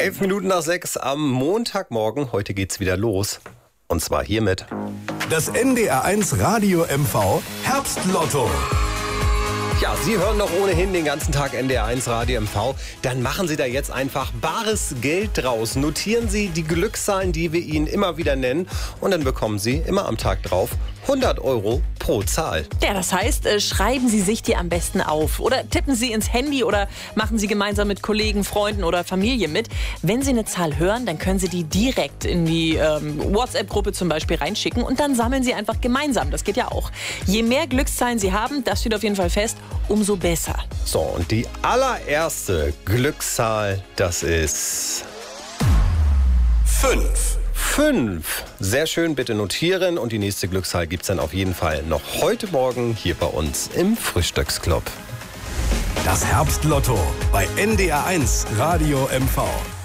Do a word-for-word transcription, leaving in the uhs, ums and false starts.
Elf Minuten nach sechs am Montagmorgen. Heute geht's wieder los. Und zwar hiermit. Das N D R eins Radio M V Herbstlotto. Ja, Sie hören doch ohnehin den ganzen Tag N D R eins Radio M V. Dann machen Sie da jetzt einfach bares Geld draus. Notieren Sie die Glückszahlen, die wir Ihnen immer wieder nennen. Und dann bekommen Sie immer am Tag drauf hundert Euro pro Zahl. Ja, das heißt, äh, schreiben Sie sich die am besten auf. Oder tippen Sie ins Handy oder machen Sie gemeinsam mit Kollegen, Freunden oder Familie mit. Wenn Sie eine Zahl hören, dann können Sie die direkt in die ähm, WhatsApp-Gruppe zum Beispiel reinschicken und dann sammeln Sie einfach gemeinsam. Das geht ja auch. Je mehr Glückszahlen Sie haben, das steht auf jeden Fall fest, umso besser. So, und die allererste Glückszahl, das ist Fünf. fünf. Sehr schön, bitte notieren. Und die nächste Glückszahl gibt es dann auf jeden Fall noch heute Morgen hier bei uns im Frühstücksclub. Das Herbstlotto bei N D R eins Radio M V.